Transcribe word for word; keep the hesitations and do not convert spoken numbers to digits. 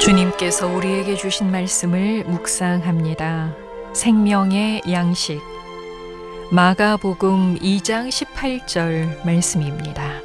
주님께서 우리에게 주신 말씀을 묵상합니다. 생명의 양식 마가복음 이 장 십팔 절 말씀입니다.